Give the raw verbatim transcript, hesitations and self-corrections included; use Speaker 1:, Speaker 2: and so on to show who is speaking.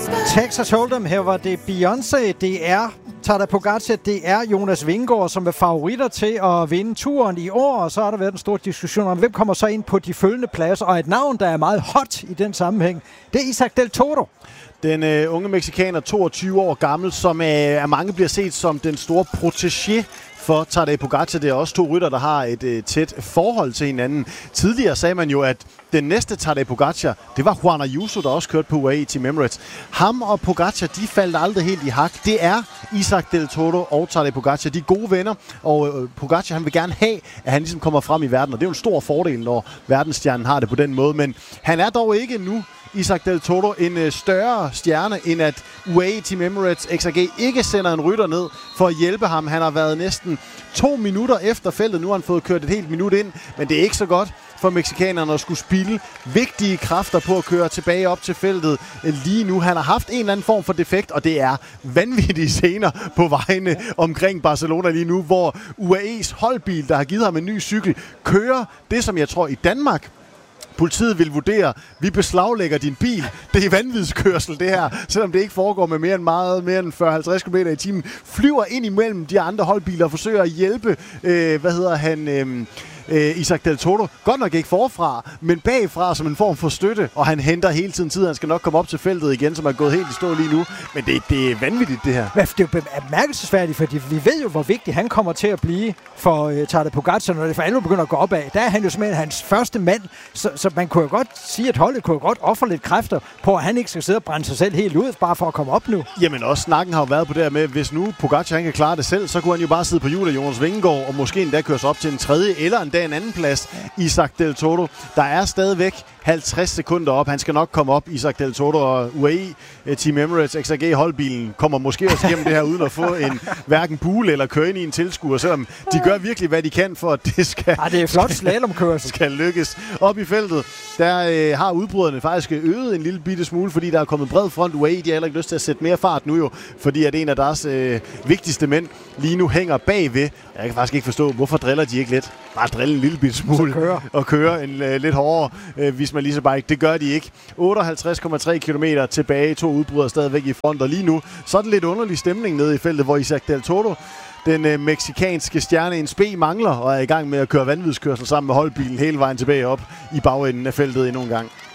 Speaker 1: Texas Hold'em, her var det Beyoncé, det er Tadej Pogačar, det er Jonas Vingegaard, som er favoritter til at vinde turen i år, og så har der været en stor diskussion om, hvem kommer så ind på de følgende pladser, og et navn, der er meget hot i den sammenhæng, det er Isak Del Toro.
Speaker 2: Den øh, unge meksikaner, toogtyve år gammel, som øh, af mange bliver set som den store protégé for Tadej Pogačar. Det er også to rytter, der har et øh, tæt forhold til hinanden. Tidligere sagde man jo, at den næste Tadej Pogačar, det var Juan Ayuso, der også kørte på U A E Team Emirates. Ham og Pogačar, de faldt aldrig helt i hak. Det er Isak Del Toro og Tadej Pogačar. De er gode venner, og øh, Pogačar, han vil gerne have, at han ligesom kommer frem i verden, og det er jo en stor fordel, når verdensstjernen har det på den måde. Men han er dog ikke nu, Isak Del Toro, en øh, større stjerne, end at U A E Team Emirates X A G ikke sender en rytter ned for at hjælpe ham. Han har været næsten to minutter efter feltet. Nu har han fået kørt et helt minut ind, men det er ikke så godt for mexikanerne at skulle spilde vigtige kræfter på at køre tilbage op til feltet lige nu. Han har haft en eller anden form for defekt, og det er vanvittige scener på vejene omkring Barcelona lige nu, hvor U A E's holdbil, der har givet ham en ny cykel, kører det, som jeg tror i Danmark politiet vil vurdere, vi beslaglægger din bil. Det er vanvidskørsel, det her. Selvom det ikke foregår med mere end meget, mere end fyrre til halvtreds kilometer i timen. Flyver ind imellem de andre holdbiler og forsøger at hjælpe, øh, hvad hedder han... Øh, Uh, Isak Del Toro, godt nok ikke forfra, men bagfra som en form for støtte, og han henter hele tiden tid. Han skal nok komme op til feltet igen, som er gået helt i stå lige nu. Men det, det er vanvittigt, det her.
Speaker 1: Det er jo bemærkelsesværdigt, fordi vi ved jo, hvor vigtig han kommer til at blive for uh, Tadej Pogačar, når det for alvor begynder at gå opad. Der er han jo simpelthen hans første mand, så, så man kunne jo godt sige, at holdet kunne jo godt ofre lidt kræfter på, at han ikke skal sidde og brænde sig selv helt ud, bare for at komme op nu.
Speaker 2: Jamen også snakken har jo været på det her med, hvis nu Pogačar han kan klare det selv, så kunne han jo bare sidde på hjulet af Jonas Vingegaard, og måske endda køre sig op til en tredje eller endda en anden plads. Isak Del Toro, der er stadigvæk halvtreds sekunder op. Han skal nok komme op, Isak Del Toro, og U A E Team Emirates X A G holdbilen kommer måske også igennem det her, uden at få en hverken bule eller køre ind i en tilskuer, selvom de gør virkelig, hvad de kan for, at det skal,
Speaker 1: ja, det er flot slalomkørsel.
Speaker 2: skal lykkes. Op i feltet, der øh, har udbryderne faktisk øget en lille bitte smule, fordi der er kommet bred front. U A E, de har heller ikke lyst til at sætte mere fart nu jo, fordi at en af deres øh, vigtigste mænd lige nu hænger bagved. Jeg kan faktisk ikke forstå, hvorfor driller de ikke lidt? Bare drille en lille bitte smule
Speaker 1: køre.
Speaker 2: og køre en øh, lidt hårdere øh, Visma Lease Bike. Det gør de ikke. otteoghalvtreds komma tre kilometer tilbage, to udbrydere stadigvæk i front, og lige nu så er det lidt underlig stemning nede i feltet, hvor Isak Del Toro, den øh, meksikanske stjerne, en spe mangler og er i gang med at køre vanvidskørsel sammen med holdbilen hele vejen tilbage op i bagenden af feltet endnu en gang.